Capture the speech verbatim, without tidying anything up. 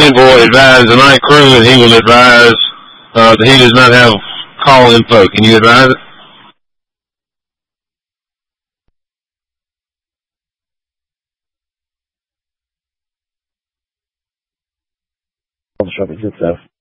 convoy advise the night crew, and he will advise uh, that he does not have call info. Can you advise it? Traffic six F.